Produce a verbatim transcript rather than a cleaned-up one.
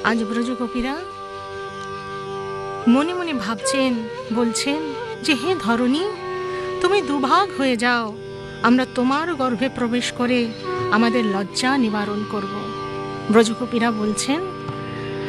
আজ ব্রজগোপীরা মনে মনে ভাবছেন, বলছেন যে হে ধরণী, তুমি দুভাগ হয়ে যাও, আমরা তোমার গর্ভে প্রবেশ করে আমাদের লজ্জা নিবারণ করব। ব্রজগোপীরা বলছেন,